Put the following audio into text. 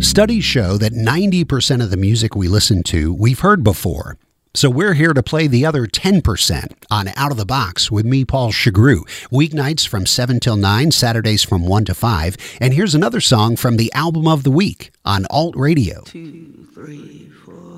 Studies show that 90% of the music we listen to, we've heard before. So we're here to play the other 10% on Out of the Box with me, Paul Chagru. Weeknights from 7 till 9, Saturdays from 1 to 5. And here's another song from the album of the week on Alt Radio. 2, 3, 4.